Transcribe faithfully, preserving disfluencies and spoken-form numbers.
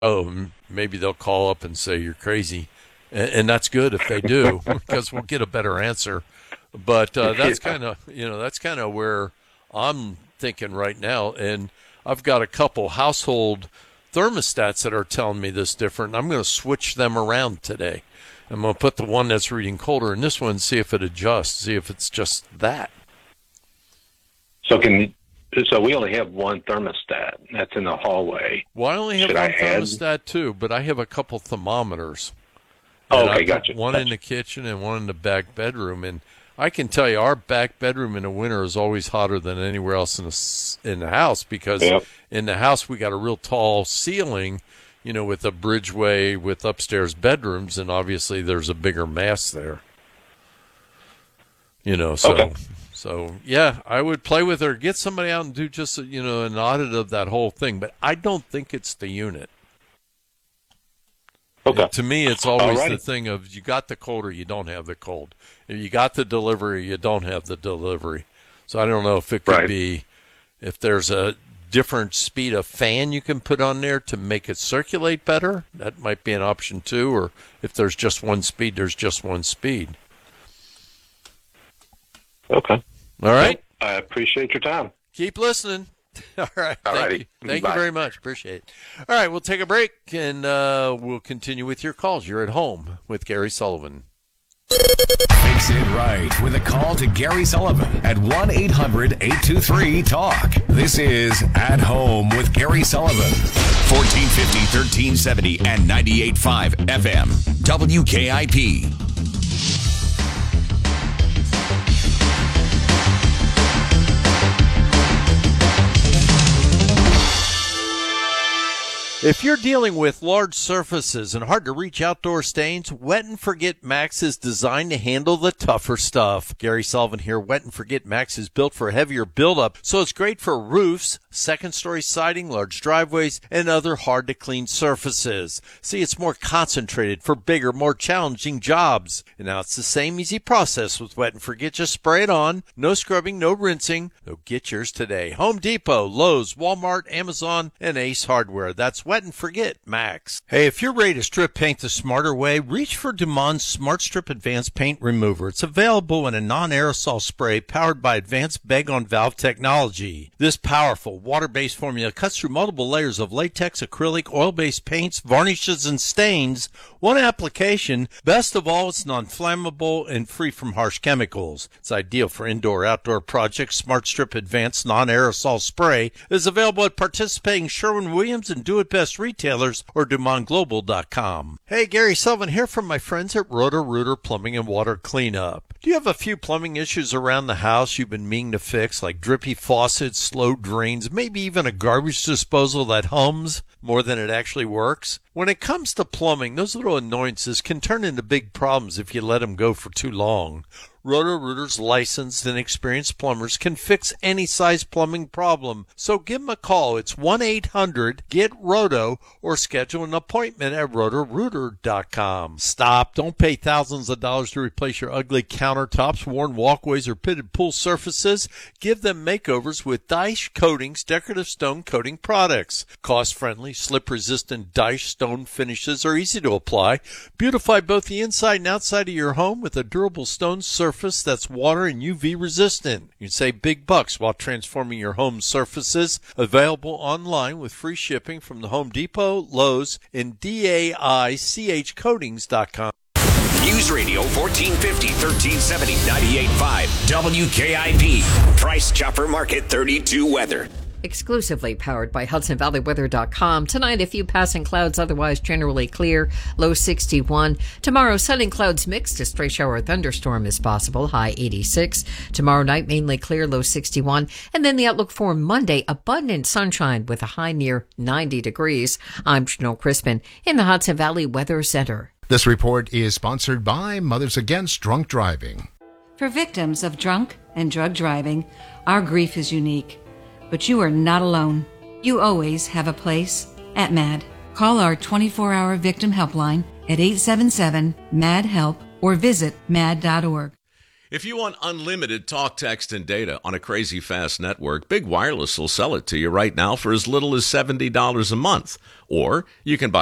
oh, m- maybe they'll call up and say you're crazy. And, and that's good if they do, because we'll get a better answer. But uh, that's Yeah. kind of, you know, that's kind of where I'm thinking right now. And I've got a couple household thermostats that are telling me this different. I'm going to switch them around today. I'm going to put the one that's reading colder in this one, see if it adjusts, see if it's just that. So can so we only have one thermostat. That's in the hallway. Well, I only have Should one I add- thermostat too, but I have a couple thermometers. Oh, And I okay, put gotcha. One Gotcha. in the kitchen and one in the back bedroom. And I can tell you, our back bedroom in the winter is always hotter than anywhere else in the s- in the house, because Yep. in the house we got a real tall ceiling, you know, with a bridgeway with upstairs bedrooms, and obviously there's a bigger mass there. You know, so Okay. so yeah, I would play with her, get somebody out and do just a, you know an audit of that whole thing. But I don't think it's the unit. Okay. To me, it's always Alrighty. the thing of you got the cold or you don't have the cold. If you got the delivery, you don't have the delivery. So I don't know if it could Right. be, if there's a different speed of fan you can put on there to make it circulate better. That might be an option too. Or if there's just one speed, there's just one speed. Okay. All right. I appreciate your time. Keep listening. All right. All Thank righty. you. Thank Bye. you very much. Appreciate it. All right. We'll take a break and uh, we'll continue with your calls. You're at home with Gary Sullivan. Fix it right with a call to Gary Sullivan at one eight hundred eight two three talk. This is At Home with Gary Sullivan. fourteen fifty, thirteen seventy, and ninety-eight point five F M. W K I P. If you're dealing with large surfaces and hard-to-reach outdoor stains, Wet and Forget Max is designed to handle the tougher stuff. Gary Sullivan here. Wet and Forget Max is built for heavier buildup, so it's great for roofs, second-story siding, large driveways, and other hard-to-clean surfaces. See, it's more concentrated for bigger, more challenging jobs. And now it's the same easy process with Wet and Forget. Just spray it on. No scrubbing, no rinsing. So get yours today. Home Depot, Lowe's, Walmart, Amazon, and Ace Hardware. That's Wet and Forget Max. Hey, if you're ready to strip paint the smarter way, reach for Dumont Smart Strip Advanced Paint Remover. It's available in a non-aerosol spray powered by advanced bag-on-valve technology. This powerful water-based formula cuts through multiple layers of latex, acrylic, oil-based paints, varnishes, and stains. One application. Best of all, it's non-flammable and free from harsh chemicals. It's ideal for indoor-outdoor projects. Smart Strip Advanced Non-Aerosol Spray is available at participating Sherwin-Williams and Do It Best retailers or Dumont Global dot com. Hey, Gary Sullivan here from my friends at Roto-Rooter Plumbing and Water Cleanup. Do you have a few plumbing issues around the house you've been meaning to fix, like drippy faucets, slow drains, maybe even a garbage disposal that hums more than it actually works? When it comes to plumbing, those little annoyances can turn into big problems if you let them go for too long. Roto-Rooter's licensed and experienced plumbers can fix any size plumbing problem. So give them a call. It's one eight hundred get roto or schedule an appointment at roto rooter dot com. Stop. Don't pay thousands of dollars to replace your ugly countertops, worn walkways, or pitted pool surfaces. Give them makeovers with Dyche Coatings decorative stone coating products. Cost-friendly, slip-resistant Dyche stone finishes are easy to apply. Beautify both the inside and outside of your home with a durable stone surface that's water and U V resistant. You can save big bucks while transforming your home surfaces. Available online with free shipping from the Home Depot, Lowe's, and D A I C H coatings dot com. News Radio fourteen fifty, thirteen seventy, ninety-eight point five W K I P. Price Chopper Market thirty-two weather. Exclusively powered by Hudson Valley Weather dot com. Tonight, a few passing clouds, otherwise generally clear, low sixty-one. Tomorrow, sun and clouds mixed. A stray shower or thunderstorm is possible, high eighty-six. Tomorrow night, mainly clear, low sixty-one. And then the outlook for Monday, abundant sunshine with a high near ninety degrees. I'm Janelle Crispin in the Hudson Valley Weather Center. This report is sponsored by Mothers Against Drunk Driving. For victims of drunk and drug driving, our grief is unique. But you are not alone. You always have a place at MAD. Call our twenty-four hour victim helpline at eight seven seven, M A D, HELP or visit mad dot org. If you want unlimited talk, text, and data on a crazy fast network, Big Wireless will sell it to you right now for as little as seventy dollars a month. Or you can buy